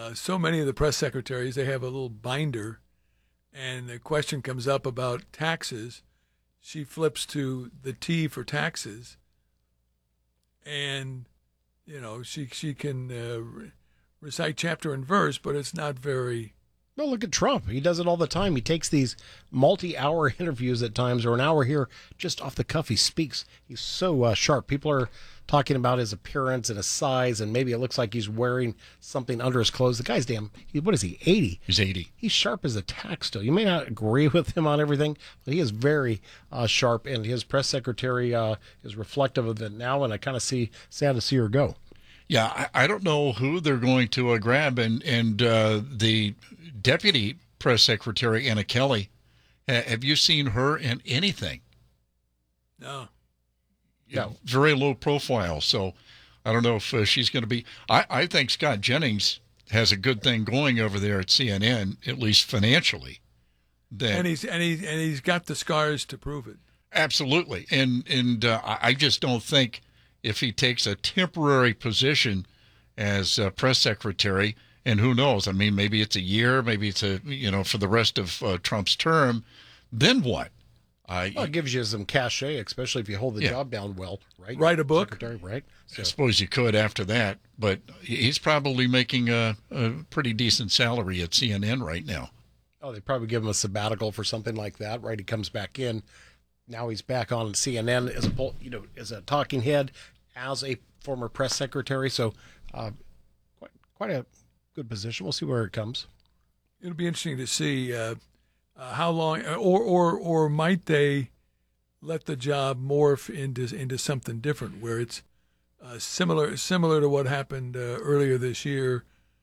so many of the press secretaries, they have a little binder, and the question comes up about taxes. She flips to the T for taxes, and she can recite chapter and verse, but it's not very. No, look at Trump. He does it all the time. He takes these multi-hour interviews at times, or an hour here, just off the cuff. He speaks. He's so sharp. People are talking about his appearance and his size, and maybe it looks like he's wearing something under his clothes. The guy's what is he, 80? He's 80. He's sharp as a tack still. You may not agree with him on everything, but he is very sharp, and his press secretary is reflective of it now, and I kind of sad to see her go. Yeah, I don't know who they're going to grab, and the Deputy Press Secretary, Anna Kelly, have you seen her in anything? No. Yeah, very low profile, so I don't know if she's going to be. I think Scott Jennings has a good thing going over there at CNN, at least financially. And he's got the scars to prove it. Absolutely, and I just don't think if he takes a temporary position as press secretary, and who knows? I mean, maybe it's a year, maybe it's for the rest of Trump's term. Then what? It gives you some cachet, especially if you hold the job down well, right? Write a book, secretary, right? So. I suppose you could after that, but he's probably making a pretty decent salary at CNN right now. Oh, they probably give him a sabbatical for something like that, right? He comes back in. Now he's back on CNN as a talking head, as a former press secretary. So, quite a good position. We'll see where it comes. It'll be interesting to see how long, or might they let the job morph into something different, where it's similar to what happened earlier this year.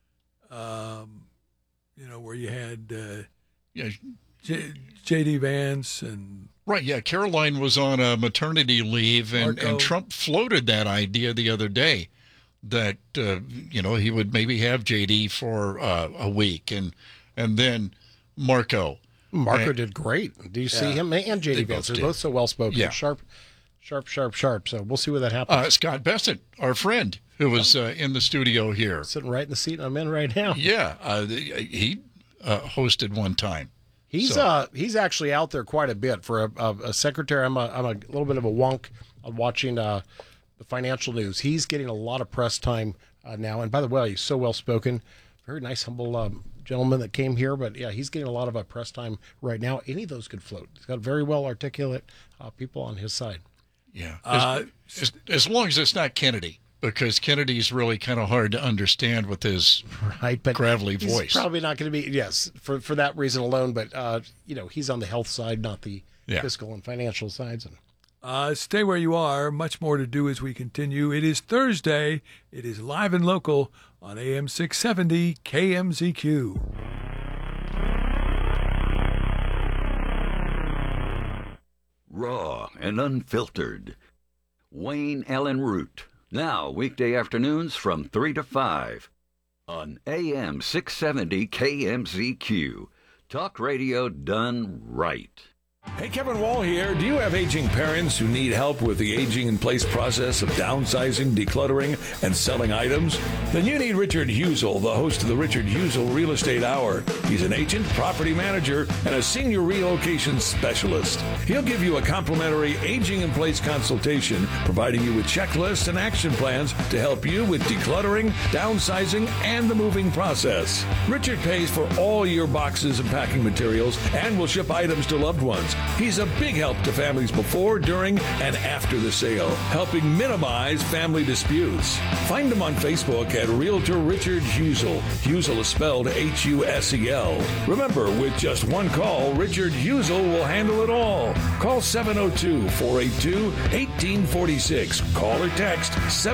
Where you had J.D. Vance and. Right, yeah. Caroline was on a maternity leave, and Trump floated that idea the other day that, he would maybe have J.D. for a week, and then Marco. Marco did great. Do you see him? And J.D. Vance. They're both so well-spoken. Yeah. Sharp. So we'll see where that happens. Scott Bessent, our friend, who was in the studio here. Sitting right in the seat I'm in right now. Yeah, he hosted one time. He's actually out there quite a bit for a secretary. I'm a little bit of a wonk on watching the financial news. He's getting a lot of press time now. And by the way, he's so well spoken, very nice, humble gentleman that came here. But yeah, he's getting a lot of press time right now. Any of those could float. He's got very well articulate people on his side. Yeah, as long as it's not Kennedy. Because Kennedy's really kind of hard to understand with his gravelly voice. He's probably not going to be, for that reason alone. But, he's on the health side, not the fiscal and financial sides. Stay where you are. Much more to do as we continue. It is Thursday. It is Live and Local on AM 670 KMZQ. Raw and unfiltered. Wayne Allen Root. Now, weekday afternoons from 3 to 5 on AM 670 KMZQ. Talk radio done right. Hey, Kevin Wall here. Do you have aging parents who need help with the aging-in-place process of downsizing, decluttering, and selling items? Then you need Richard Husel, the host of the Richard Husel Real Estate Hour. He's an agent, property manager, and a senior relocation specialist. He'll give you a complimentary aging-in-place consultation, providing you with checklists and action plans to help you with decluttering, downsizing, and the moving process. Richard pays for all your boxes and packing materials and will ship items to loved ones. He's a big help to families before, during, and after the sale, helping minimize family disputes. Find him on Facebook at Realtor Richard Husel. Husel is spelled Husel. Remember, with just one call, Richard Husel will handle it all. Call 702-482-1846. Call or text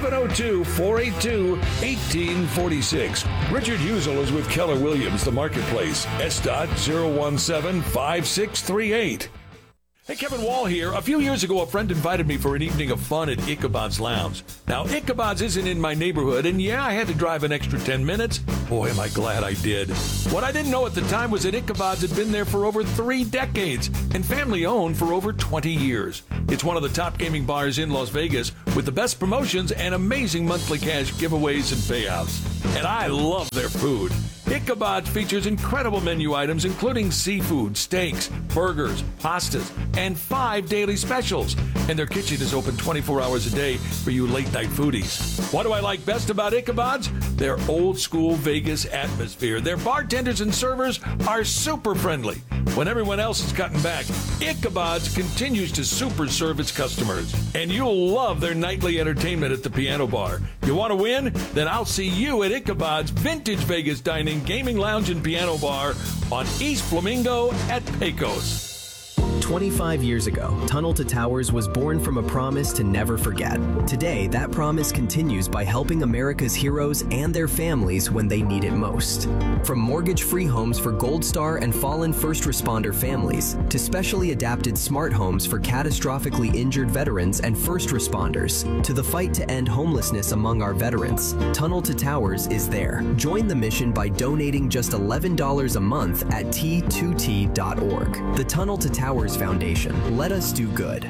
702-482-1846. Richard Husel is with Keller Williams, the Marketplace. S.017-5638. Hey, Kevin Wall here. A few years ago, a friend invited me for an evening of fun at Ichabod's Lounge. Now, Ichabod's isn't in my neighborhood, and yeah, I had to drive an extra 10 minutes. Boy, am I glad I did. What I didn't know at the time was that Ichabod's had been there for over 3 decades and family-owned for over 20 years. It's one of the top gaming bars in Las Vegas with the best promotions and amazing monthly cash giveaways and payouts. And I love their food. Ichabod's features incredible menu items including seafood, steaks, burgers, pastas, and 5 daily specials. And their kitchen is open 24 hours a day for you late-night foodies. What do I like best about Ichabod's? Their old-school Vegas atmosphere. Their bartenders and servers are super friendly. When everyone else is cutting back, Ichabod's continues to super serve its customers. And you'll love their nightly entertainment at the piano bar. You want to win? Then I'll see you at Ichabod's Vintage Vegas Dining, Gaming Lounge, and Piano Bar on East Flamingo at Pecos. 25 years ago, Tunnel to Towers was born from a promise to never forget. Today, that promise continues by helping America's heroes and their families when they need it most. From mortgage-free homes for Gold Star and fallen first responder families, to specially adapted smart homes for catastrophically injured veterans and first responders, to the fight to end homelessness among our veterans, Tunnel to Towers is there. Join the mission by donating just $11 a month at T2T.org. The Tunnel to Towers Foundation. Let us do good.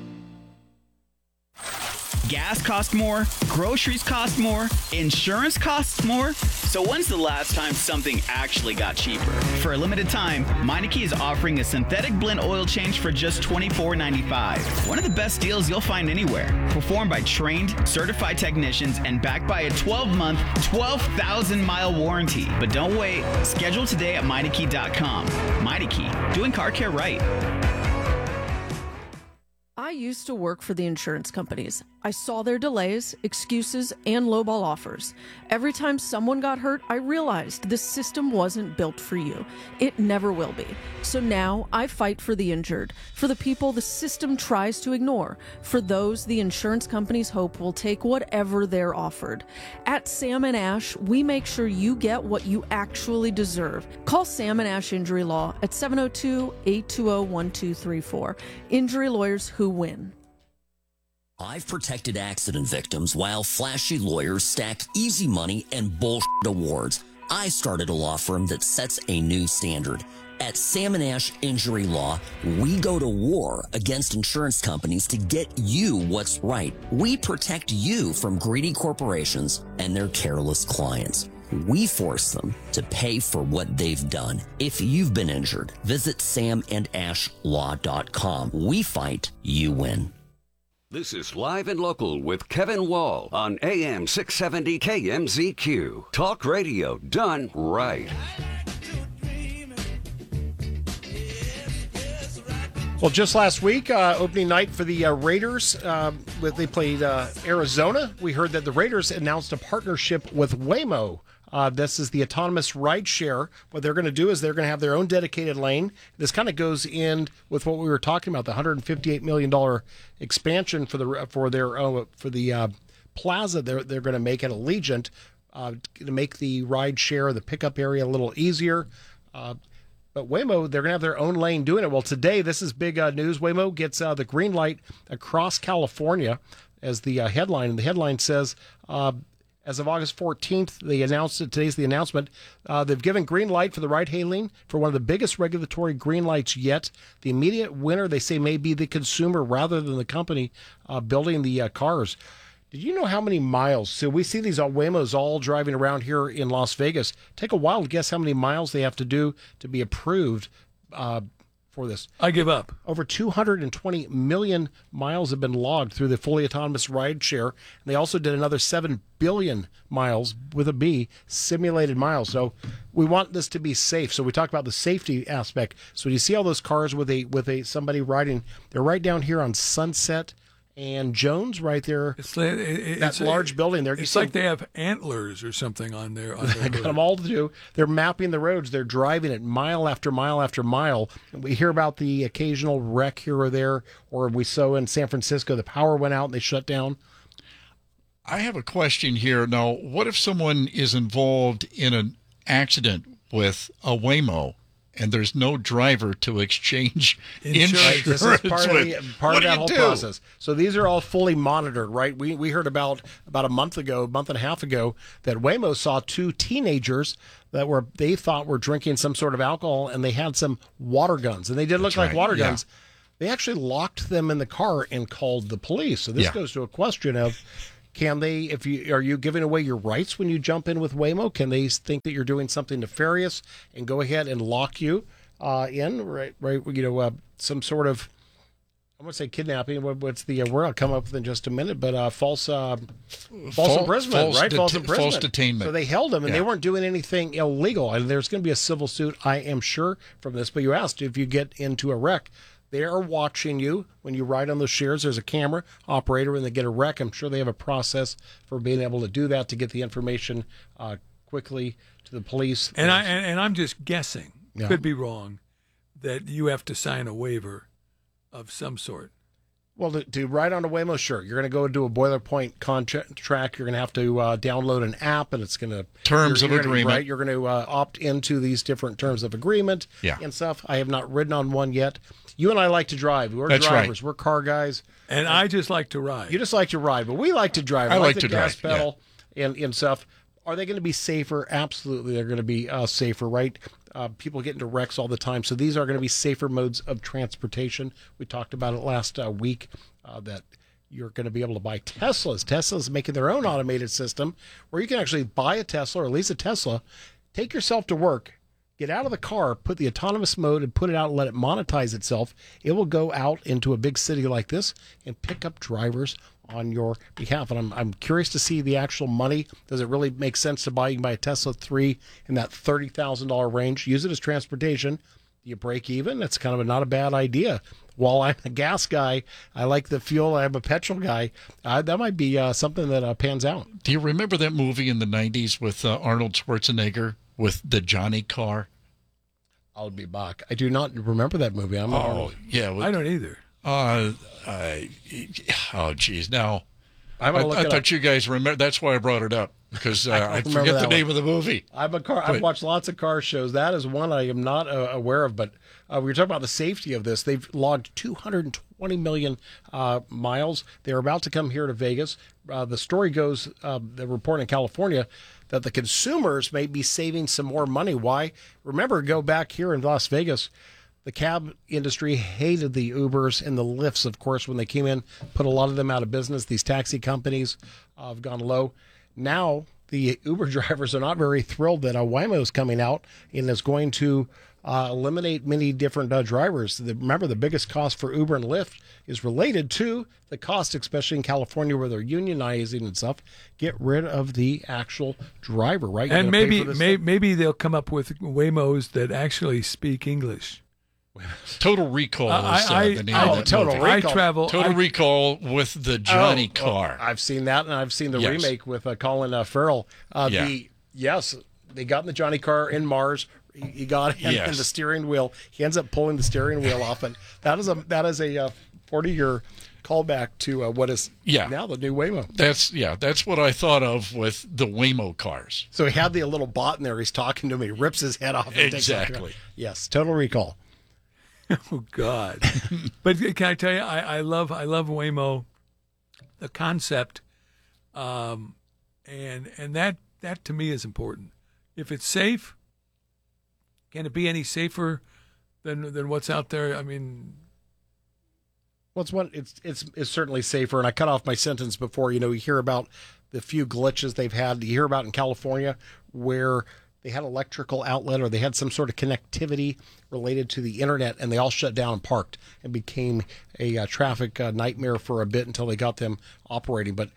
Gas costs more, groceries cost more, insurance costs more. So when's the last time something actually got cheaper? For a limited time, Meineke is offering a synthetic blend oil change for just $24.95. One of the best deals you'll find anywhere. Performed by trained, certified technicians and backed by a 12-month, 12,000-mile warranty. But don't wait. Schedule today at Meineke.com. Meineke, doing car care right. I used to work for the insurance companies. I saw their delays, excuses, and lowball offers. Every time someone got hurt, I realized this system wasn't built for you. It never will be. So now I fight for the injured, for the people the system tries to ignore, for those the insurance companies hope will take whatever they're offered. At Sam & Ash, we make sure you get what you actually deserve. Call Sam & Ash Injury Law at 702-820-1234. Injury lawyers who win. I've protected accident victims while flashy lawyers stack easy money and bullshit awards. I started a law firm that sets a new standard. At Sam & Ash Injury Law, we go to war against insurance companies to get you what's right. We protect you from greedy corporations and their careless clients. We force them to pay for what they've done. If you've been injured, visit samandashlaw.com. We fight, you win. This is Live and Local with Kevin Wall on AM 670 KMZQ. Talk radio done right. Well, just last week, opening night for the Raiders, they played Arizona. We heard that the Raiders announced a partnership with Waymo. This is the autonomous ride share. What they're going to do is they're going to have their own dedicated lane. This kind of goes in with what we were talking about, the $158 million expansion for the plaza they're going to make at Allegiant to make the ride share, the pickup area a little easier. But Waymo, they're going to have their own lane doing it. Well, today, this is big news. Waymo gets the green light across California as the headline. And the headline says, as of August 14th, they announced it. Today's the announcement. They've given green light for the ride-hailing for one of the biggest regulatory green lights yet. The immediate winner, they say, may be the consumer rather than the company building the cars. Did you know how many miles? So we see these Waymos all driving around here in Las Vegas. Take a while to guess how many miles they have to do to be approved for this. I give up. Over 220 million miles have been logged through the fully autonomous ride share. And they also did another 7 billion miles, with a B, simulated miles. So we want this to be safe. So we talk about the safety aspect. So you see all those cars with somebody riding. They're right down here on Sunset and Jones, right there. It's that large building there. It's like they have antlers or something on there. I got them all to do. They're mapping the roads. They're driving it mile after mile after mile. And we hear about the occasional wreck here or there, or we saw in San Francisco the power went out and they shut down. I have a question here. Now, what if someone is involved in an accident with a Waymo? and there's no driver to exchange Insurance. insurance. This is part of, with. part What of do that you whole do? process. So these are all fully monitored, right? We heard about a month and a half ago, that Waymo saw 2 teenagers that they thought were drinking some sort of alcohol, and they had some water guns, and they did look That's like right, water yeah. guns. They actually locked them in the car and called the police. So this Yeah. goes to a question of, can they, are you giving away your rights when you jump in with Waymo? Can they think that you're doing something nefarious and go ahead and lock you in, right? You know, some sort of, I'm going to say kidnapping. What's the word I'll come up with in just a minute? But false imprisonment, right? False imprisonment. False detainment. So they held them, and Yeah. they weren't doing anything illegal. And there's going to be a civil suit, I am sure, from this. But you asked if you get into a wreck. They are watching you when you ride on those shares. There's a camera operator when they get a wreck. I'm sure they have a process for being able to do that, to get the information quickly to the police. And I'm just guessing, Yeah. could be wrong, that you have to sign a waiver of some sort. Well, to ride on a Waymo, sure. You're going to go do a boilerplate contract. You're going to have to download an app, and it's going to Terms of agreement. Right, you're going to opt into these different terms of agreement and stuff. I have not ridden on one yet. You and I like to drive. We're That's drivers. right. We're car guys. And I just like to ride. You just like to ride, but we like to drive. I like the to gas drive, pedal and stuff. Are they going to be safer? Absolutely, they're going to be safer, right? People get into wrecks all the time, so these are going to be safer modes of transportation. We talked about it last week, that you're going to be able to buy Teslas. Tesla's making their own automated system where you can actually buy a Tesla or lease a Tesla, take yourself to work, get out of the car, put the autonomous mode, and put it out and let it monetize itself. It will go out into a big city like this and pick up drivers on your behalf. And I'm curious to see the actual money. Does it really make sense to buy? You can buy a Tesla 3 in that $30,000 range, use it as transportation. You break even. That's kind of not a bad idea. While I'm a gas guy, I like the fuel. I'm a petrol guy. That might be something that pans out. Do you remember that movie in the 90s with Arnold Schwarzenegger with the Johnny car? I'll be back. I do not remember that movie. Yeah. I don't either. Oh, geez. Now, I'm gonna look I it thought up. you guys remember. That's why I brought it up, because I remember forget the that name of the movie. I've watched lots of car shows. That is one I am not aware of. But we were talking about the safety of this. They've logged 220 million miles. They're about to come here to Vegas. The story goes, the report in California, that the consumers may be saving some more money. Why? Remember, go back here in Las Vegas. The cab industry hated the Ubers and the Lyfts, of course, when they came in, put a lot of them out of business. These taxi companies have gone low. Now, the Uber drivers are not very thrilled that Waymo is coming out and is going to eliminate many different drivers. Remember, the biggest cost for Uber and Lyft is related to the cost, especially in California where they're unionizing and stuff. Get rid of the actual driver, right? You're And gonna pay for this stuff. maybe they'll come up with Waymos that actually speak English. Total Recall is the name of the Total movie. Recall. I travel. Total Recall with the Johnny car. I've seen that, and I've seen the Yes. remake with Colin Farrell. Yes, they got in the Johnny car in Mars. He got in the steering wheel. He ends up pulling the steering wheel off, and that is a 40-year callback to what is now the new Waymo. That's what I thought of with the Waymo cars. So he had the little bot in there. He's talking to me. Rips his head off. And takes off. Exactly. Yes, Total Recall. Oh God! But can I tell you, I love Waymo, the concept, and that to me is important. If it's safe, can it be any safer than what's out there? I mean, Well, it's certainly safer. And I cut off my sentence before. You hear about the few glitches they've had. You hear about in California where they had electrical outlet or they had some sort of connectivity related to the internet, and they all shut down and parked and became a traffic nightmare for a bit until they got them operating. But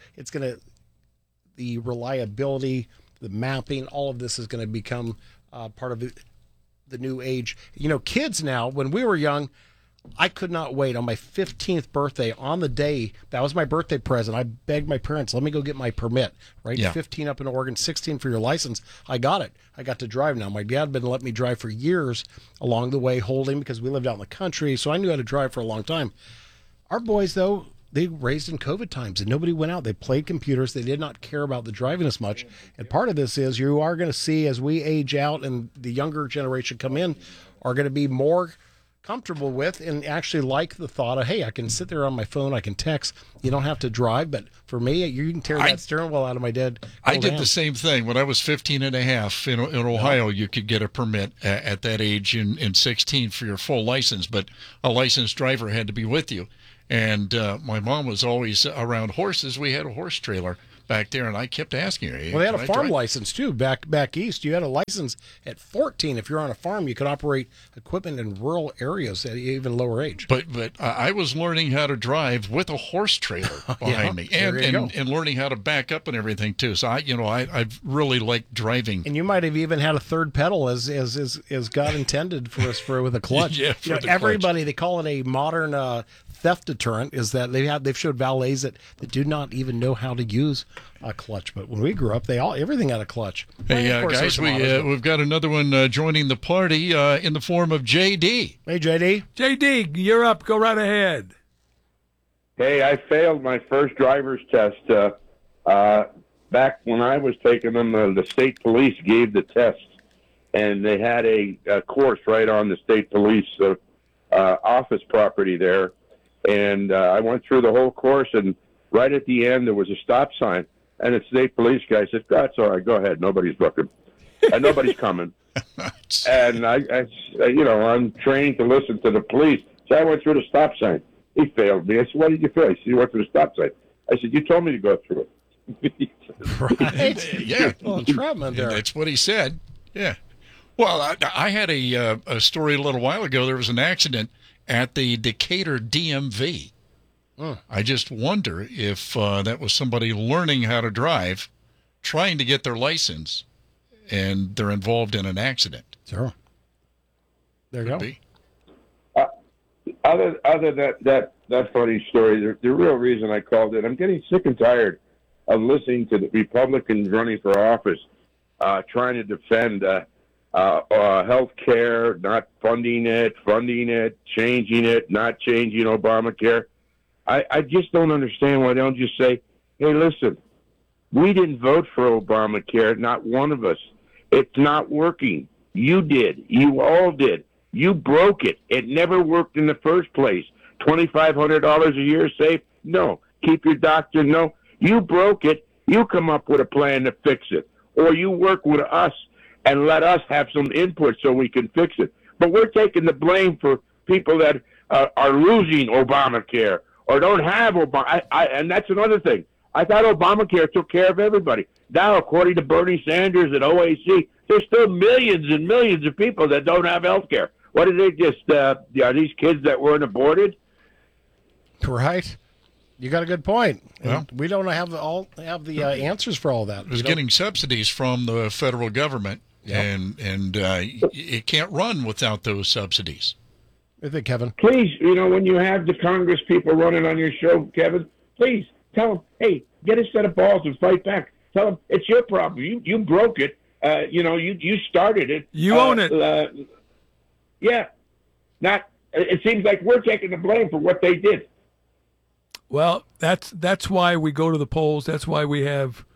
the reliability, the mapping, all of this is going to become part of the new age. Kids now, when we were young, I could not wait. On my 15th birthday, on the day, that was my birthday present, I begged my parents, let me go get my permit, right? Yeah. 15 up in Oregon, 16 for your license. I got it. I got to drive now. My dad had been letting me drive for years along the way, holding, because we lived out in the country, so I knew how to drive for a long time. Our boys, though, they raised in COVID times, and nobody went out. They played computers. They did not care about the driving as much. And part of this is you are going to see, as we age out and the younger generation come in, are going to be more comfortable with and actually like the thought of, hey, I can sit there on my phone, I can text. You don't have to drive. But for me, you can tear that steering wheel out of my dead I did hand. the same thing. When I was 15 and a half in Ohio, you could get a permit at that age in 16 for your full license, but a licensed driver had to be with you. And my mom was always around horses. We had a horse trailer back there, and I kept asking her. Hey, well, they had can a I farm drive? license, too, back east. You had a license at 14. If you're on a farm, you could operate equipment in rural areas at even lower age. But I was learning how to drive with a horse trailer behind me, there you go. and learning how to back up and everything too. So I've really liked driving. And you might have even had a third pedal as God intended for us with a clutch. Yeah, for the clutch. Everybody, they call it a modern theft deterrent, is that they've showed valets that do not even know how to use a clutch. But when we grew up, everything had a clutch. Hey, Of course, guys, there's some we've got another one joining the party in the form of JD. Hey, JD. JD, you're up. Go right ahead. Hey, I failed my first driver's test. Back when I was taking them, the state police gave the test, and they had a course right on the state police office property there. And I went through the whole course, and right at the end, there was a stop sign. And the state police guy said, "That's all right, go ahead. Nobody's looking. And nobody's coming." And I'm trained to listen to the police. So I went through the stop sign. He failed me. I said, "What did you fail?" He said, "You went through the stop sign." I said, "You told me to go through it." Right? Yeah. Well, entrapment there. That's what he said. Yeah. Well, I had a story a little while ago. There was an accident at the Decatur DMV. I just wonder if that was somebody learning how to drive, trying to get their license, and they're involved in an accident. Sure. There you go. Be. Other than that funny story, the real reason I called it, I'm getting sick and tired of listening to the Republicans running for office trying to defend health care, not funding it, changing it, not changing Obamacare. I just don't understand why they don't just say, "Hey, listen, we didn't vote for Obamacare, not one of us. It's not working. You did. You all did. You broke it. It never worked in the first place. $2,500 a year safe? No. Keep your doctor? No. You broke it. You come up with a plan to fix it. Or you work with us and let us have some input so we can fix it. But we're taking the blame for people that are losing Obamacare or don't have Obama. And that's another thing. I thought Obamacare took care of everybody. Now, according to Bernie Sanders at OAC, there's still millions and millions of people that don't have health care. What did they just, are these kids that weren't aborted? Right. You got a good point. Well, we don't have the answers for all that. It was getting subsidies from the federal government, and it can't run without those subsidies. I think, Kevin. Please, when you have the Congress people running on your show, Kevin, please tell them, hey, get a set of balls and fight back. Tell them it's your problem. You broke it. You started it. You own it. Yeah. It seems like we're taking the blame for what they did. Well, that's why we go to the polls. That's why we have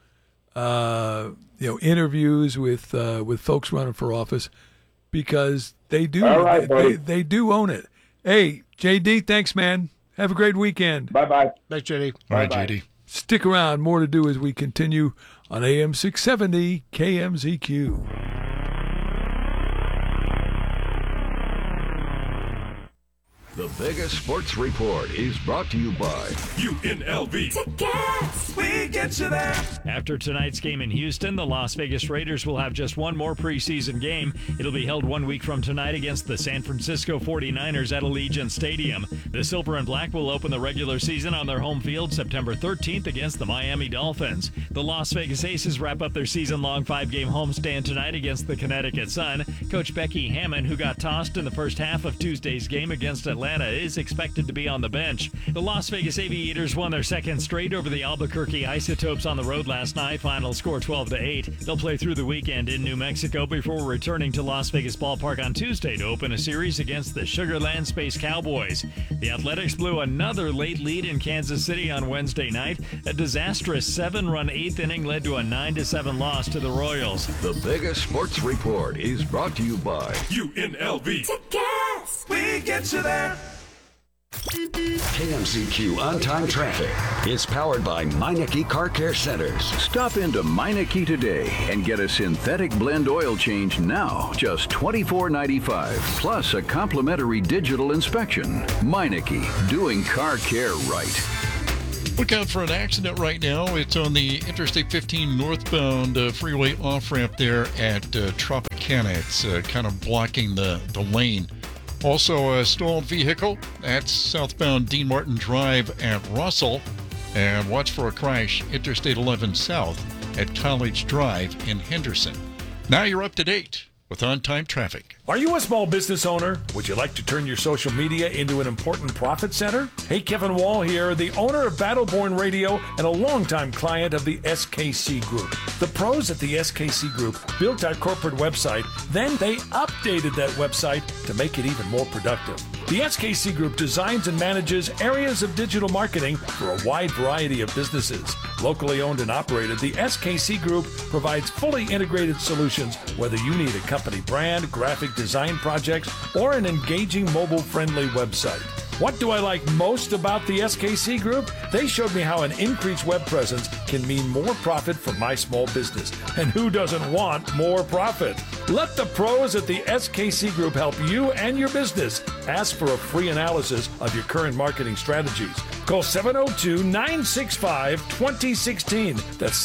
interviews with folks running for office, because they do they do own it. Hey, JD, thanks, man. Have a great weekend. Bye-bye. Thanks, JD. All right, JD. Stick around. More to do as we continue on AM 670 KMZQ. The biggest sports report is brought to you by UNLV. Tickets! We get you there. After tonight's game in Houston, the Las Vegas Raiders will have just one more preseason game. It'll be held 1 week from tonight against the San Francisco 49ers at Allegiant Stadium. The Silver and Black will open the regular season on their home field September 13th against the Miami Dolphins. The Las Vegas Aces wrap up their season-long 5-game homestand tonight against the Connecticut Sun. Coach Becky Hammond, who got tossed in the first half of Tuesday's game against Atlanta, Nevada is expected to be on the bench. The Las Vegas Aviators won their second straight over the Albuquerque Isotopes on the road last night. Final score 12-8. They'll play through the weekend in New Mexico before returning to Las Vegas Ballpark on Tuesday to open a series against the Sugar Land Space Cowboys. The Athletics blew another late lead in Kansas City on Wednesday night. A disastrous 7-run eighth inning led to a 9-7 loss to the Royals. The Vegas Sports Report is brought to you by UNLV. Tickets. We get you there. KMZQ On-Time Traffic is powered by Meineke Car Care Centers. Stop into Meineke today and get a synthetic blend oil change now, just $24.95, plus a complimentary digital inspection. Meineke, doing car care right. Look out for an accident right now. It's on the Interstate 15 northbound freeway off-ramp there at Tropicana. It's kind of blocking the lane. Also, a stalled vehicle. That's southbound Dean Martin Drive at Russell. And watch for a crash, Interstate 11 south at College Drive in Henderson. Now you're up to date with On-Time Traffic. Are you a small business owner? Would you like to turn your social media into an important profit center? Hey, Kevin Wall here, the owner of Battleborn Radio and a longtime client of the SKC Group. The pros at the SKC Group built our corporate website, then they updated that website to make it even more productive. The SKC Group designs and manages areas of digital marketing for a wide variety of businesses. Locally owned and operated, the SKC Group provides fully integrated solutions, whether you need a company brand, graphic design projects, or an engaging mobile-friendly website. What do I like most about the SKC Group? They showed me how an increased web presence can mean more profit for my small business. And who doesn't want more profit? Let the pros at the SKC Group help you and your business. Ask for a free analysis of your current marketing strategies. Call 702-965-2016. That's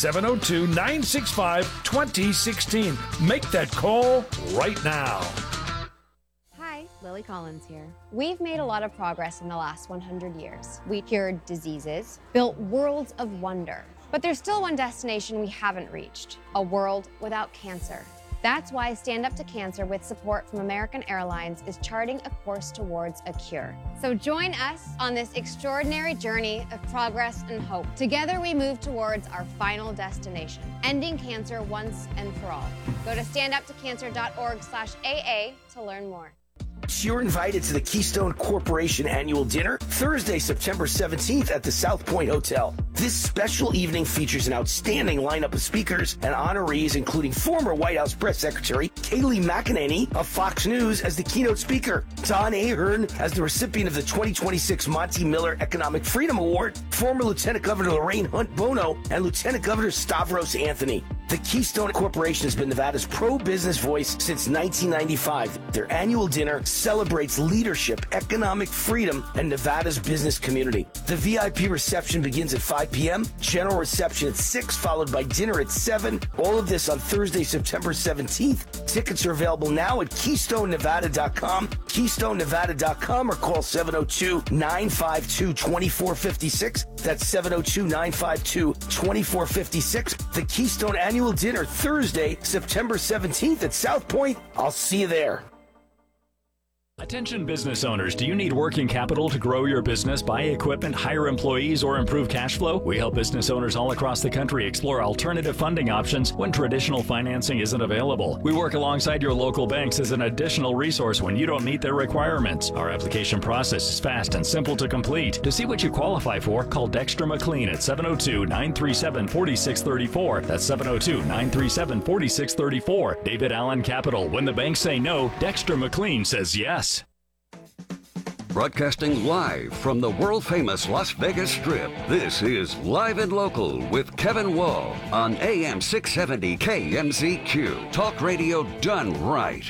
702-965-2016. Make that call right now. Lily Collins here. We've made a lot of progress in the last 100 years. We cured diseases, built worlds of wonder. But there's still one destination we haven't reached, a world without cancer. That's why Stand Up to Cancer, with support from American Airlines, is charting a course towards a cure. So join us on this extraordinary journey of progress and hope. Together we move towards our final destination, ending cancer once and for all. Go to standuptocancer.org/AA to learn more. You're invited to the Keystone Corporation Annual Dinner Thursday, September 17th at the South Point Hotel. This special evening features an outstanding lineup of speakers and honorees, including former White House Press Secretary Kayleigh McEnany of Fox News as the keynote speaker, Don Ahern as the recipient of the 2026 Monty Miller Economic Freedom Award, former Lieutenant Governor Lorraine Hunt Bono, and Lieutenant Governor Stavros Anthony. The Keystone Corporation has been Nevada's pro-business voice since 1995. Their annual dinner celebrates leadership, economic freedom, and Nevada's business community. The VIP reception begins at 5 p.m., general reception at 6, followed by dinner at 7. All of this on Thursday, September 17th. Tickets are available now at KeystoneNevada.com, KeystoneNevada.com, or call 702-952-2456. That's 702-952-2456. The Keystone Annual Dinner, Thursday, September 17th at South Point. I'll see you there. Attention business owners, do you need working capital to grow your business, buy equipment, hire employees, or improve cash flow? We help business owners all across the country explore alternative funding options when traditional financing isn't available. We work alongside your local banks as an additional resource when you don't meet their requirements. Our application process is fast and simple to complete. To see what you qualify for, call Dexter McLean at 702-937-4634. That's 702-937-4634. David Allen Capital. When the banks say no, Dexter McLean says yes. Broadcasting live from the world-famous Las Vegas Strip, this is Live and Local with Kevin Wall on AM 670 KMZQ. Talk radio done right.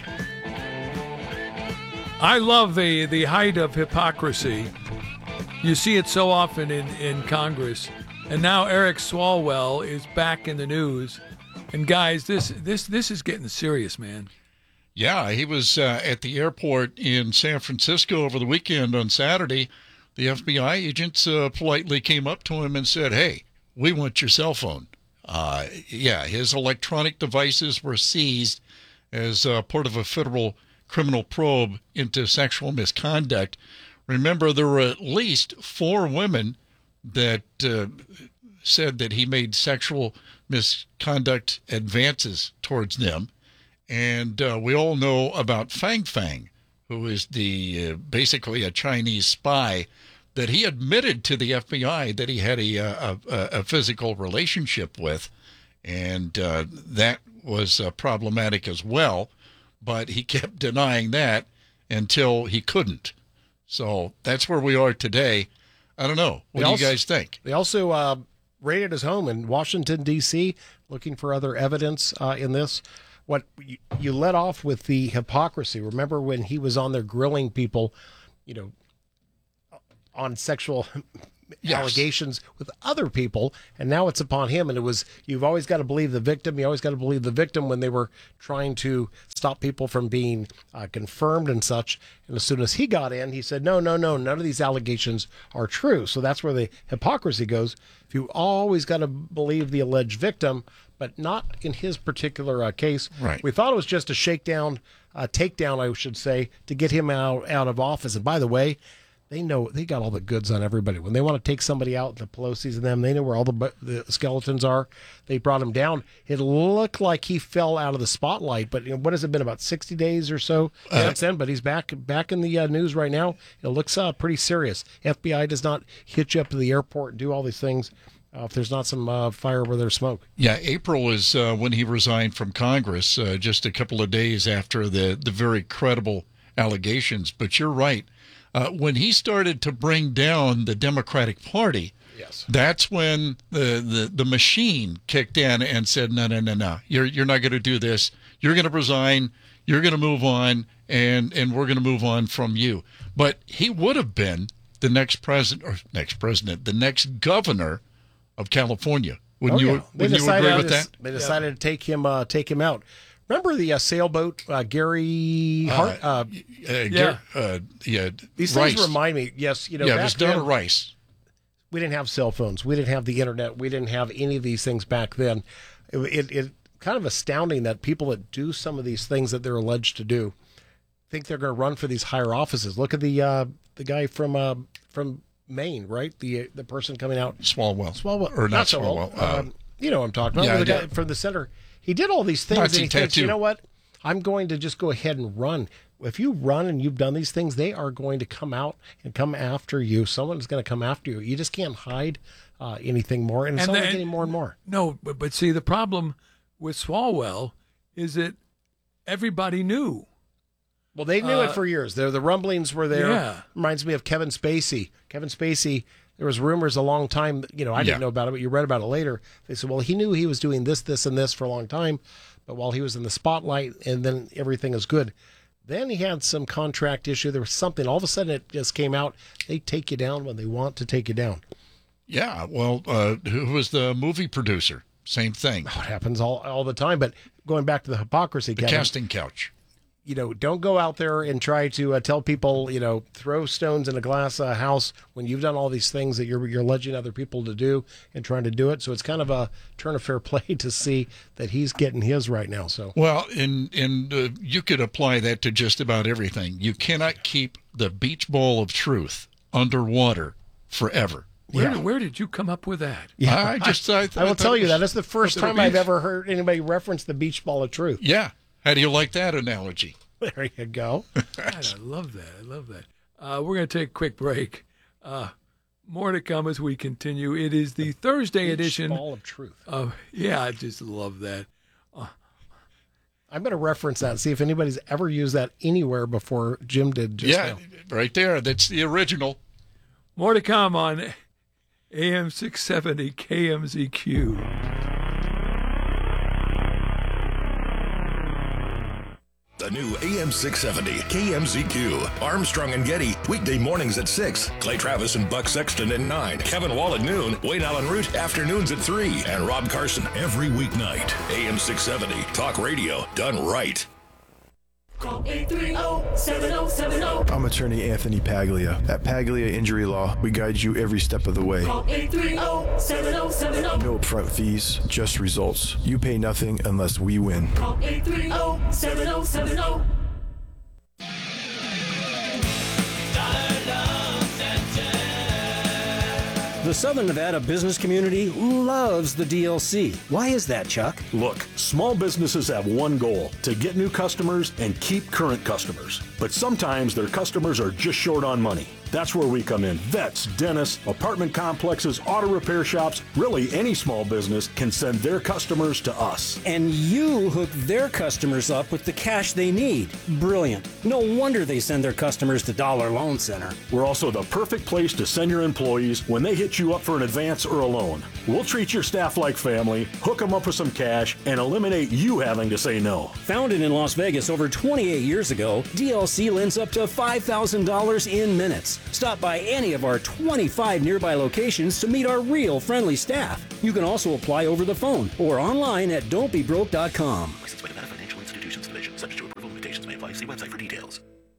I love the height of hypocrisy. You see it so often in Congress. And now Eric Swalwell is back in the news. And guys, this is getting serious, man. Yeah, he was at the airport in San Francisco over the weekend on Saturday. The FBI agents politely came up to him and said, "Hey, we want your cell phone." His electronic devices were seized as part of a federal criminal probe into sexual misconduct remember there were at least 4 women that said that he made sexual misconduct advances towards them. And we all know about Fang Fang, who is the basically a Chinese spy, that he admitted to the FBI that he had a physical relationship with. And that was problematic as well. But he kept denying that until he couldn't. So that's where we are today. I don't know. What do you guys think? They also raided his home in Washington, D.C., looking for other evidence in this. What you let off with the hypocrisy. Remember when he was on there grilling people, on sexual allegations with other people, and now it's upon him. And it was, you've always got to believe the victim. You always got to believe the victim when they were trying to stop people from being confirmed and such. And as soon as he got in, he said, no, none of these allegations are true. So that's where the hypocrisy goes. If you always got to believe the alleged victim, but not in his particular case. Right. We thought it was just a takedown, I should say, to get him out of office. And by the way, they know they got all the goods on everybody. When they want to take somebody out, the Pelosi's and them, they know where all the skeletons are. They brought him down. It looked like he fell out of the spotlight, but what has it been, about 60 days or so since then? But he's back in the news right now. It looks pretty serious. FBI does not hit you up to the airport and do all these things if there's not some fire where there's smoke. Yeah, April is when he resigned from Congress, just a couple of days after the very credible allegations. But you're right. When he started to bring down the Democratic Party, yes, that's when the machine kicked in and said, no, you're not going to do this. You're going to resign. You're going to move on, and we're going to move on from you. But he would have been the next governor of California. Wouldn't you agree with that? They decided to take him out. Remember the sailboat, Gary Hart? These Rice. things remind me, yes, it was done at Rice. We didn't have cell phones. We didn't have the internet. We didn't have any of these things back then. It kind of astounding that people that do some of these things that they're alleged to do think they're going to run for these higher offices. Look at the guy from Maine, right? The person coming out. Swalwell. Or not Swalwell. You know what I'm talking about. The guy from the center. He did all these things, Nazi and he thinks, tattoo. you know what? I'm going to just go ahead and run. If you run and you've done these things, they are going to come out and come after you. Someone's going to come after you. You just can't hide anything more, and it's only getting more and more. No, but see, the problem with Swalwell is that everybody knew. Well, they knew it for years. The rumblings were there. Yeah. Reminds me of Kevin Spacey. Kevin Spacey, there was rumors a long time, I didn't know about it, but you read about it later. They said, well, he knew he was doing this, and this for a long time, but while he was in the spotlight, and then everything is good. Then he had some contract issue. There was something. All of a sudden, it just came out. They take you down when they want to take you down. Yeah, well, who was the movie producer? Same thing. Oh, it happens all the time. But going back to the hypocrisy, the casting couch. Don't go out there and try to tell people, throw stones in a glass house when you've done all these things that you're alleging other people to do and trying to do it. So it's kind of a turn of fair play to see that he's getting his right now. So well, and you could apply that to just about everything. You cannot keep the beach ball of truth underwater forever. Where did you come up with that? Yeah, I will tell you that. That's the first time I've ever heard anybody reference the beach ball of truth. Yeah. How do you like that analogy? There you go. God, I love that. We're going to take a quick break. More to come as we continue. It is the Thursday edition. Ball of truth. I just love that. I'm going to reference that and see if anybody's ever used that anywhere before Jim did just now. Right there. That's the original. More to come on AM 670 KMZQ. The new AM 670 KMZQ. Armstrong and Getty, weekday mornings at 6. Clay Travis and Buck Sexton at 9. Kevin Wall at noon. Wayne Allen Root, afternoons at 3. And Rob Carson every weeknight. AM 670, talk radio done right. Call 830-7070. I'm attorney Anthony Paglia. At Paglia Injury Law, we guide you every step of the way. Call 830-7070. No upfront fees, just results. You pay nothing unless we win. Call 830-7070. The Southern Nevada business community loves the DLC. Why is that, Chuck? Look, small businesses have one goal, to get new customers and keep current customers. But sometimes their customers are just short on money. That's where we come in. Vets, dentists, apartment complexes, auto repair shops, really any small business can send their customers to us. And you hook their customers up with the cash they need. Brilliant. No wonder they send their customers to Dollar Loan Center. We're also the perfect place to send your employees when they hit you up for an advance or a loan. We'll treat your staff like family, hook them up with some cash, and eliminate you having to say no. Founded in Las Vegas over 28 years ago, DLC lends up to $5,000 in minutes. Stop by any of our 25 nearby locations to meet our real friendly staff. You can also apply over the phone or online at don'tbebroke.com. Licensed by Nevada Financial Institutions Division. Subject to approval, limitations may apply. See website for details.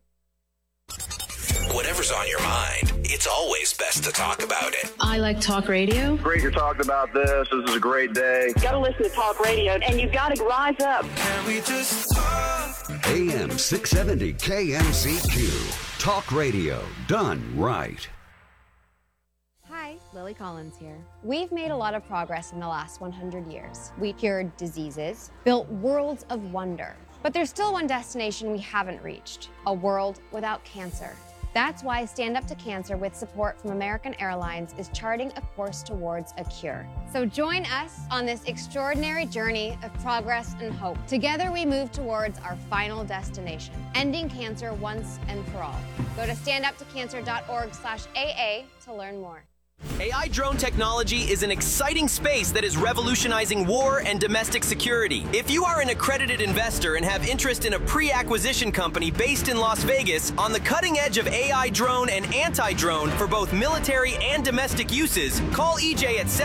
Whatever's on your mind, it's always best to talk about it. I like talk radio. Great you're talking about this. This is a great day. Got to listen to talk radio, and you got to rise up. Can we just talk? AM 670 KMZQ. Talk radio done right. Hi, Lily Collins here. We've made a lot of progress in the last 100 years. We cured diseases, built worlds of wonder. But there's still one destination we haven't reached, a world without cancer. That's why Stand Up to Cancer, with support from American Airlines, is charting a course towards a cure. So join us on this extraordinary journey of progress and hope. Together we move towards our final destination, ending cancer once and for all. Go to standuptocancer.org/AA to learn more. AI drone technology is an exciting space that is revolutionizing war and domestic security. If you are an accredited investor and have interest in a pre-acquisition company based in Las Vegas on the cutting edge of AI drone and anti-drone for both military and domestic uses, call EJ at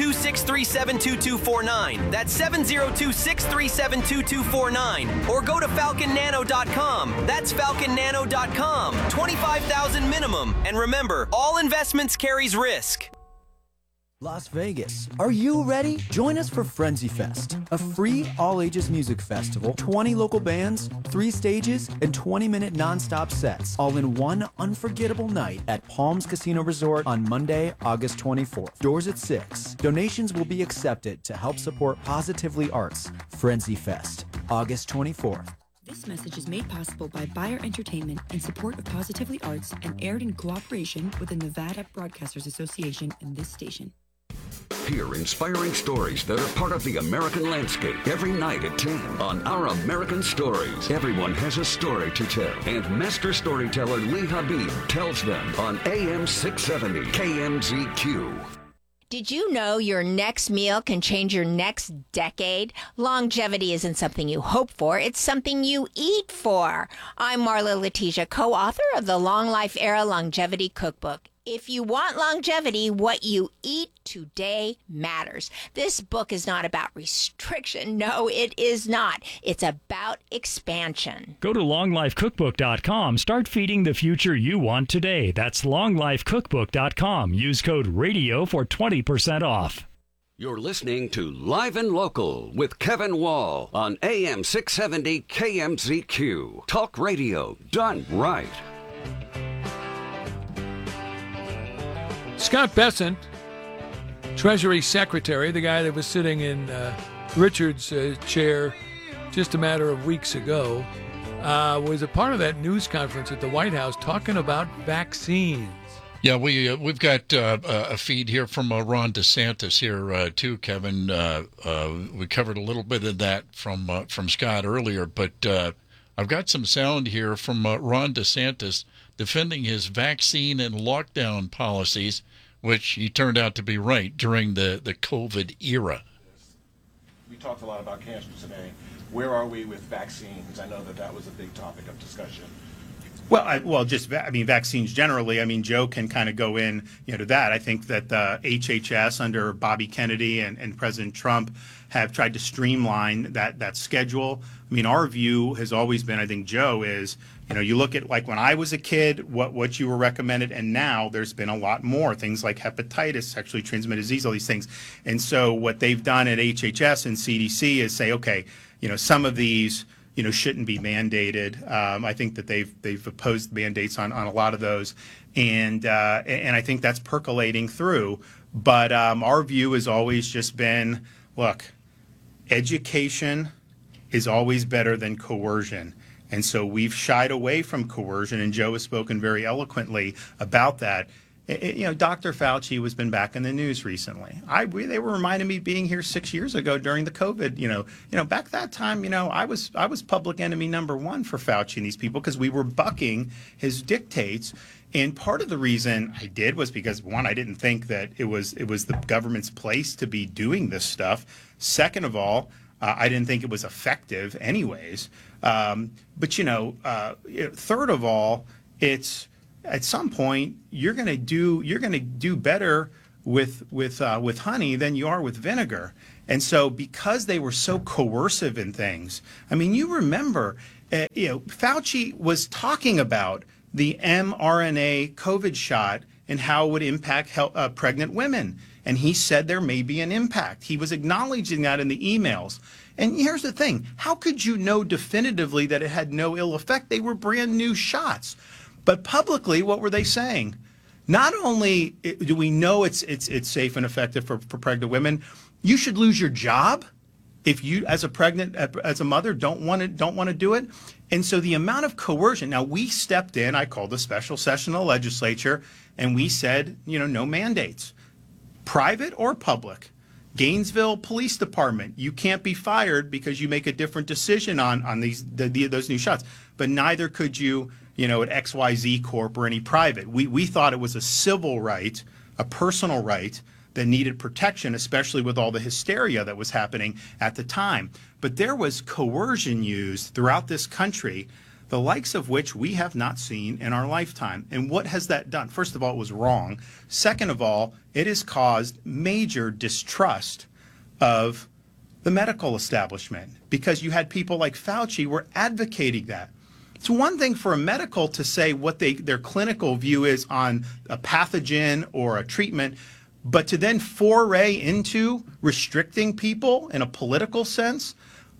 702-637-2249. That's 702-637-2249. Or go to falconnano.com. That's falconnano.com. $25,000 minimum. And remember, all investments carries risk. Las Vegas. Are you ready? Join us for Frenzy Fest, a free all-ages music festival, 20 local bands, 3 stages, and 20-minute non-stop sets, all in one unforgettable night at Palms Casino Resort on Monday, August 24th. Doors at 6. Donations will be accepted to help support Positively Arts. Frenzy Fest, August 24th. This message is made possible by Bayer Entertainment in support of Positively Arts and aired in cooperation with the Nevada Broadcasters Association and this station. Hear inspiring stories that are part of the American landscape every night at 10 on Our American Stories. Everyone has a story to tell, and master storyteller Lee Habib tells them on AM 670 KMZQ. Did you know your next meal can change your next decade? Longevity isn't something you hope for, it's something you eat for. I'm Marla Letitia, co-author of the Long Life Era Longevity Cookbook. If you want longevity, what you eat today matters. This book is not about restriction. No, it is not. It's about expansion. Go to longlifecookbook.com. Start feeding the future you want today. That's longlifecookbook.com. Use code RADIO for 20% off. You're listening to Live and Local with Kevin Wall on AM 670 KMZQ. Talk radio done right. Scott Bessent, Treasury Secretary, the guy that was sitting in Richard's chair just a matter of weeks ago, was a part of that news conference at the White House talking about vaccines. Yeah, we've got a feed here from Ron DeSantis here too, Kevin. We covered a little bit of that from Scott earlier, but I've got some sound here from Ron DeSantis defending his vaccine and lockdown policies, which he turned out to be right during the COVID era. We talked a lot about cancer today. Where are we with vaccines? I know that was a big topic of discussion. Well, vaccines generally. Joe can kind of go in, to that. I think that the HHS under Bobby Kennedy and President Trump have tried to streamline that schedule. Our view has always been, I think, Joe, is, you look at like when I was a kid, what you were recommended, and now there's been a lot more things like hepatitis, sexually transmitted disease, all these things. And so what they've done at HHS and CDC is say, okay, some of these, shouldn't be mandated. I think that they've opposed mandates on a lot of those, and I think that's percolating through. But our view has always just been, look, education is always better than coercion. And so we've shied away from coercion, and Joe has spoken very eloquently about that. Dr. Fauci has been back in the news recently. They were reminding me being here 6 years ago during the COVID. Back that time, I was public enemy number one for Fauci and these people because we were bucking his dictates. And part of the reason I did was because, one, I didn't think that it was the government's place to be doing this stuff. Second of all, I didn't think it was effective anyways. But third of all, it's at some point you're going to do better with honey than you are with vinegar. And so because they were so coercive in things, I mean, you remember, Fauci was talking about the mRNA COVID shot and how it would impact pregnant women. And he said there may be an impact. He was acknowledging that in the emails. And here's the thing. How could you know definitively that it had no ill effect? They were brand new shots. But publicly, what were they saying? Not only do we know it's safe and effective for pregnant women, you should lose your job if you, as a mother, don't want to do it. And so the amount of coercion. Now, we stepped in. I called a special session of the legislature, and we said, no mandates, private or public. Gainesville Police Department, you can't be fired because you make a different decision on those new shots. But neither could you, at XYZ Corp or any private. We thought it was a civil right, a personal right that needed protection, especially with all the hysteria that was happening at the time. But there was coercion used throughout this country, the likes of which we have not seen in our lifetime. And what has that done? First of all, it was wrong. Second of all, it has caused major distrust of the medical establishment because you had people like Fauci were advocating that. It's one thing for a medical to say what their clinical view is on a pathogen or a treatment, but to then foray into restricting people in a political sense.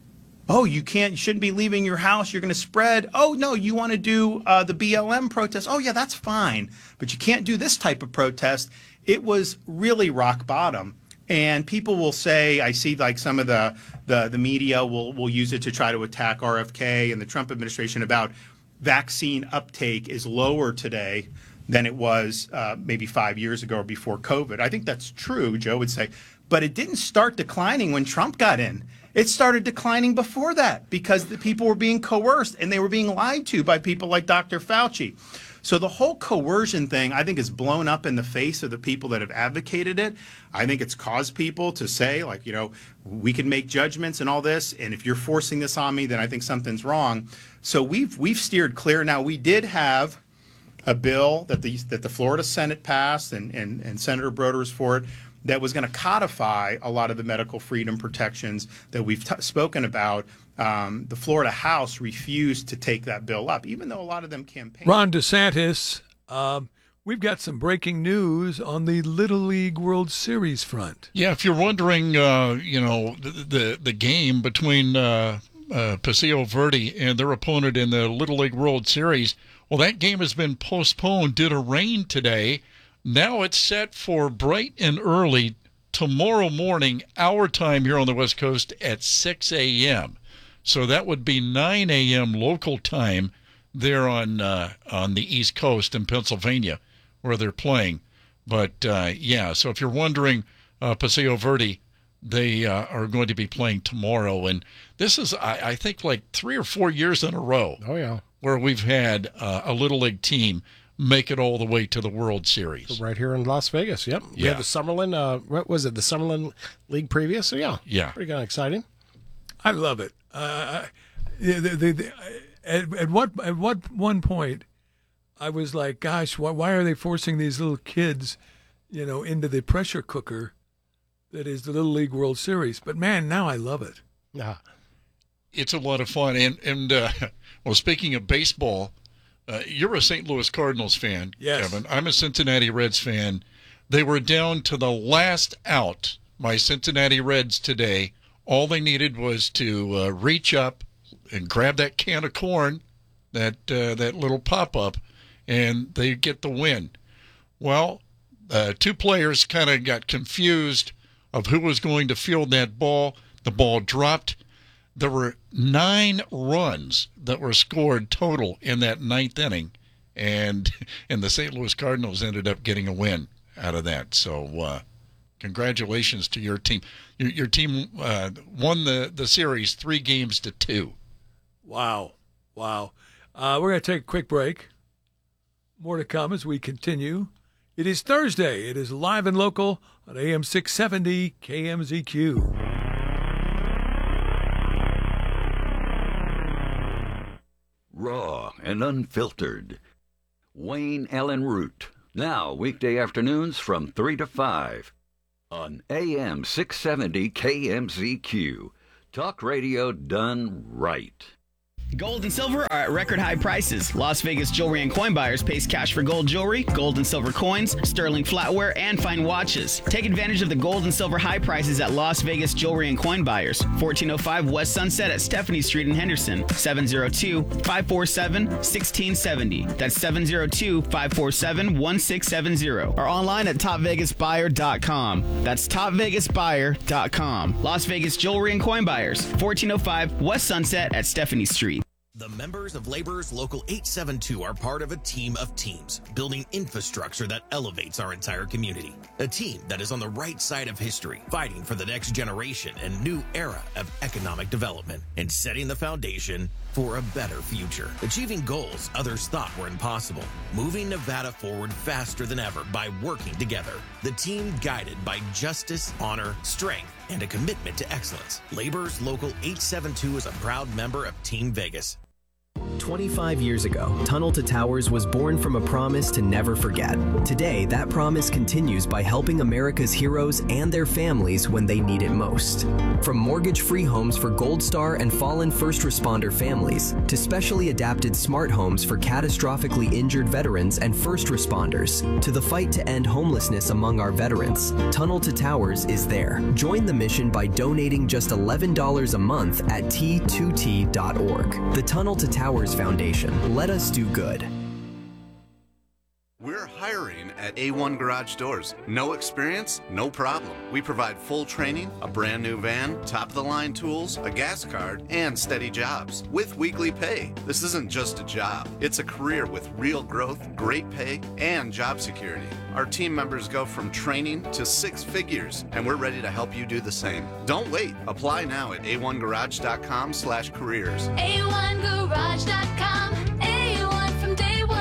Oh, you shouldn't be leaving your house. You're going to spread. Oh, no, you want to do the BLM protest. Oh, yeah, that's fine. But you can't do this type of protest. It was really rock bottom. And people will say, I see like some of the media will use it to try to attack RFK and the Trump administration about vaccine uptake is lower today than it was maybe 5 years ago or before COVID. I think that's true, Joe would say. But it didn't start declining when Trump got in. It started declining before that because the people were being coerced and they were being lied to by people like Dr. Fauci. So the whole coercion thing, I think, is blown up in the face of the people that have advocated it. I think it's caused people to say, like, we can make judgments and all this, and if you're forcing this on me, then I think something's wrong. So we've steered clear. Now, we did have a bill that the Florida Senate passed, and Senator Broder was for it, that was going to codify a lot of the medical freedom protections that we've spoken about. The Florida House refused to take that bill up, even though a lot of them campaigned. Ron DeSantis, we've got some breaking news on the Little League World Series front. Yeah, if you're wondering, the game between Paseo Verde and their opponent in the Little League World Series, well, that game has been postponed due to rain today. Now it's set for bright and early tomorrow morning, our time here on the West Coast at 6 a.m. So that would be 9 a.m. local time there on the East Coast in Pennsylvania where they're playing. But, so if you're wondering, Paseo Verde, they are going to be playing tomorrow. And this is, I think, like 3 or 4 years in a row. Oh, yeah. Where we've had a Little League team make it all the way to the World Series. So right here in Las Vegas, yep. We had the Summerlin, what was it, the Summerlin League previous? So, yeah. Pretty kind of exciting. I love it. At one point, I was like, gosh, why are they forcing these little kids, into the pressure cooker that is the Little League World Series? But, man, now I love it. Yeah. It's a lot of fun. And well, speaking of baseball, you're a St. Louis Cardinals fan, yes. Kevin. I'm a Cincinnati Reds fan. They were down to the last out, my Cincinnati Reds today. All they needed was to reach up, and grab that can of corn, that little pop-up, and they get the win. Well, two players kind of got confused of who was going to field that ball. The ball dropped. There were 9 runs that were scored total in that 9th inning, and the St. Louis Cardinals ended up getting a win out of that. So congratulations to your team. Your team won the series 3-2. Wow. We're going to take a quick break. More to come as we continue. It is Thursday. It is Live and Local on AM 670 KMZQ. Raw and unfiltered. Wayne Allen Root. Now, weekday afternoons from 3 to 5 on AM 670 KMZQ. Talk radio done right. Gold and silver are at record high prices. Las Vegas Jewelry and Coin Buyers pays cash for gold jewelry, gold and silver coins, sterling flatware, and fine watches. Take advantage of the gold and silver high prices at Las Vegas Jewelry and Coin Buyers. 1405 West Sunset at Stephanie Street in Henderson. 702-547-1670. That's 702-547-1670. Or online at topvegasbuyer.com. That's topvegasbuyer.com. Las Vegas Jewelry and Coin Buyers. 1405 West Sunset at Stephanie Street. The members of Laborers Local 872 are part of a team of teams, building infrastructure that elevates our entire community. A team that is on the right side of history, fighting for the next generation and new era of economic development, and setting the foundation for a better future. Achieving goals others thought were impossible. Moving Nevada forward faster than ever by working together. The team guided by justice, honor, strength, and a commitment to excellence. Laborers Local 872 is a proud member of Team Vegas. 25 years ago, Tunnel to Towers was born from a promise to never forget. Today, that promise continues by helping America's heroes and their families when they need it most. From mortgage-free homes for Gold Star and fallen first responder families, to specially adapted smart homes for catastrophically injured veterans and first responders, to the fight to end homelessness among our veterans, Tunnel to Towers is there. Join the mission by donating just $11 a month at T2T.org. The Tunnel to Towers Foundation. Let us do good. We're hiring at A1 Garage Doors. No experience? No problem. We provide full training, a brand new van, top-of-the-line tools, a gas card, and steady jobs with weekly pay. This isn't just a job. It's a career with real growth, great pay, and job security. Our team members go from training to 6 figures, and we're ready to help you do the same. Don't wait. Apply now at a1garage.com/careers. A1garage.com. A1 from day one.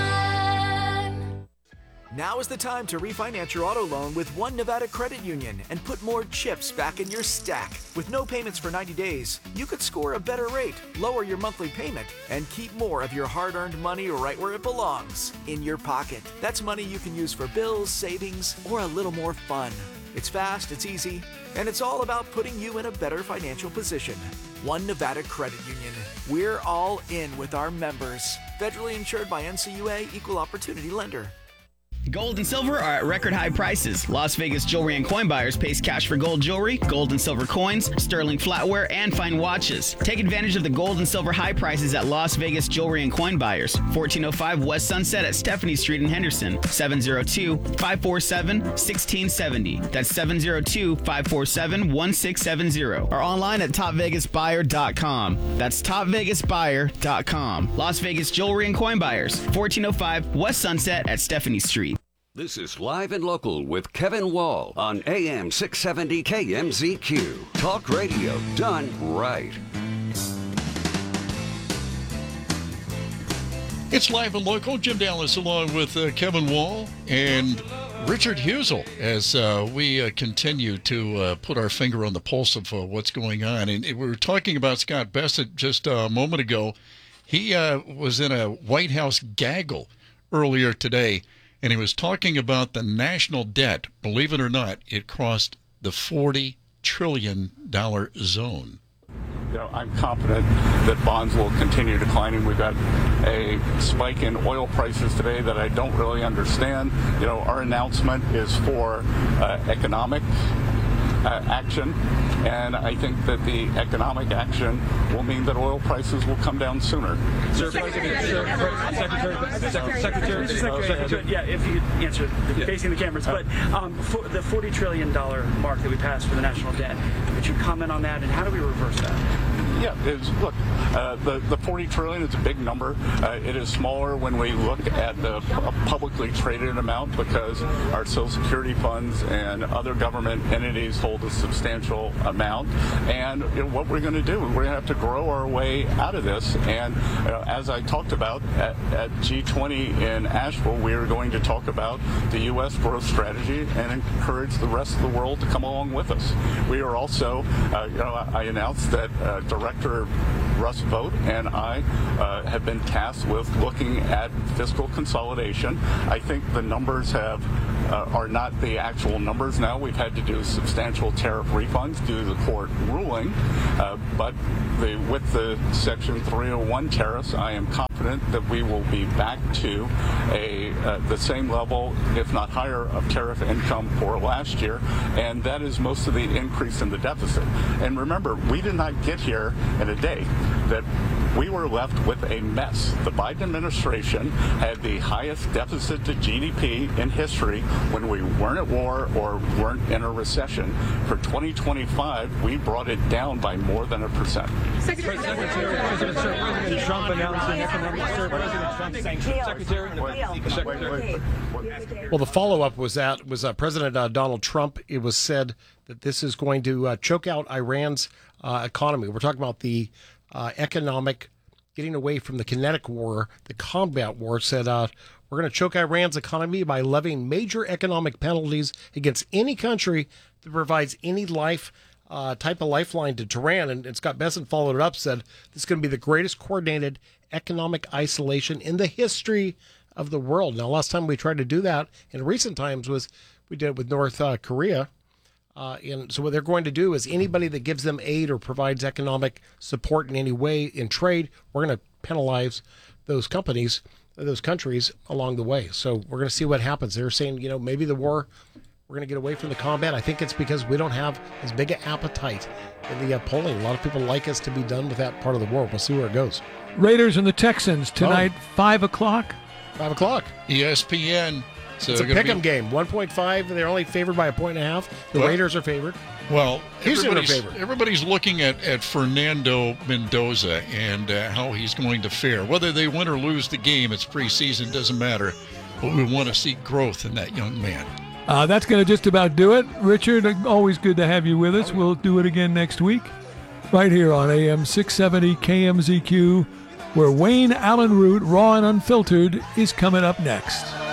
Now is the time to refinance your auto loan with One Nevada Credit Union and put more chips back in your stack. With no payments for 90 days, you could score a better rate, lower your monthly payment, and keep more of your hard-earned money right where it belongs, in your pocket. That's money you can use for bills, savings, or a little more fun. It's fast, it's easy, and it's all about putting you in a better financial position. One Nevada Credit Union. We're all in with our members. Federally insured by NCUA, Equal Opportunity Lender. Gold and silver are at record high prices. Las Vegas Jewelry and Coin Buyers pays cash for gold jewelry, gold and silver coins, sterling flatware, and fine watches. Take advantage of the gold and silver high prices at Las Vegas Jewelry and Coin Buyers. 1405 West Sunset at Stephanie Street in Henderson. 702-547-1670. That's 702-547-1670. Or online at topvegasbuyer.com. That's topvegasbuyer.com. Las Vegas Jewelry and Coin Buyers. 1405 West Sunset at Stephanie Street. This is Live and Local with Kevin Wall on AM 670 KMZQ. Talk radio done right. It's Live and Local. Jim Dallas along with Kevin Wall and Richard Husel as we continue to put our finger on the pulse of what's going on. And we were talking about Scott Bessent just a moment ago. He was in a White House gaggle earlier today, and he was talking about the national debt. Believe it or not, it crossed the $40 trillion zone. I'm confident that bonds will continue declining. We've got a spike in oil prices today that I don't really understand. Our announcement is for economic action, and I think that the economic action will mean that oil prices will come down sooner. Sir, President, Secretary, yeah, if you could answer, facing the cameras, but for the $40 trillion mark that we passed for the national debt, could you comment on that, and how do we reverse that? Yeah, look, the $40 trillion is a big number. It is smaller when we look at the publicly traded amount because our Social Security funds and other government entities hold a substantial amount. And what we're going to do, we're going to have to grow our way out of this. And as I talked about at G20 in Asheville, we are going to talk about the U.S. growth strategy and encourage the rest of the world to come along with us. We are also, I announced that Director Russ Vought and I have been tasked with looking at fiscal consolidation. I think the numbers are not the actual numbers now. We've had to do substantial tariff refunds due to the court ruling, but with the Section 301 tariffs, I am confident that we will be back to the same level, if not higher, of tariff income for last year, and that is most of the increase in the deficit. And remember, we did not get here in a day. That we were left with a mess. The Biden administration had the highest deficit to GDP in history when we weren't at war or weren't in a recession. For 2025, we brought it down by more than 1%. President Trump announced an economic Secretary. Well, the follow-up was President Donald Trump. It was said that this is going to choke out Iran's economy. We're talking about the economic, getting away from the kinetic war, the combat war. Said we're going to choke Iran's economy by levying major economic penalties against any country that provides any type of lifeline to Tehran. And Scott Bessent followed it up, said this is going to be the greatest coordinated economic isolation in the history of the world. Now, last time we tried to do that in recent times was we did it with North Korea. And so what they're going to do is anybody that gives them aid or provides economic support in any way in trade, we're going to penalize those companies, those countries along the way. So we're going to see what happens. They're saying, maybe the war, we're going to get away from the combat. I think it's because we don't have as big an appetite in the polling. A lot of people like us to be done with that part of the war. We'll see where it goes. Raiders and the Texans tonight, 5 o'clock. 5 o'clock. ESPN. So it's a pick'em game. 1.5. They're only favored by 1.5. The Raiders are favored. Well, everybody's looking at Fernando Mendoza and how he's going to fare. Whether they win or lose the game, it's preseason, doesn't matter. But we want to see growth in that young man. That's going to just about do it. Richard, always good to have you with us. We'll do it again next week, right here on AM 670 KMZQ, where Wayne Allen Root, Raw and Unfiltered, is coming up next.